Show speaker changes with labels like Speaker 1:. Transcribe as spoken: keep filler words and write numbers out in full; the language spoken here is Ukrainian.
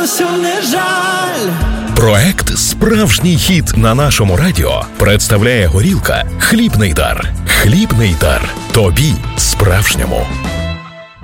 Speaker 1: не жаль.
Speaker 2: Проект «Справжній хіт» на нашому радіо представляє горілка «Хлібний дар». Хлібний дар. Тобі справжньому.